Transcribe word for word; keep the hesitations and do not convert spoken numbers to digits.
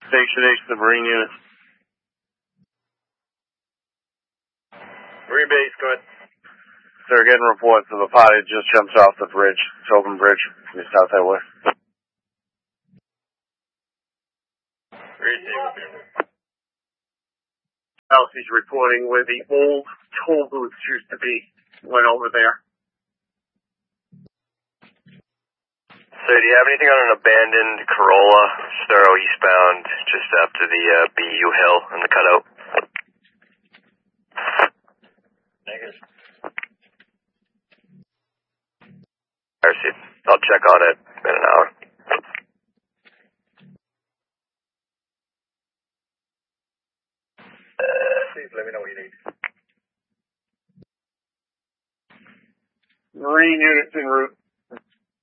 Station H, the Marine unit. Marine base, go ahead. They're getting reports of a potty just jumped off the bridge, Sylvan Bridge. Can you stop that way? Elsie's reporting where the old toll booths used to be. Went over there. So do you have anything on an abandoned Corolla, Staro eastbound, just after the uh, B U hill and the cutout? Negative. I'll check on it in an hour. Please let me know what you need. Marine units en route.